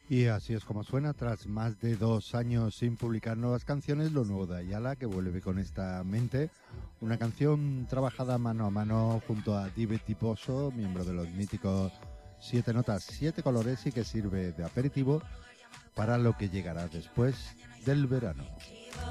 Y así es como suena, tras más de 2 años sin publicar nuevas canciones, lo nuevo de Ayala, que vuelve con esta mente, una canción trabajada mano a mano junto a Dive Tiposo, miembro de los míticos Siete Notas, Siete Colores, y que sirve de aperitivo para lo que llegará después del verano.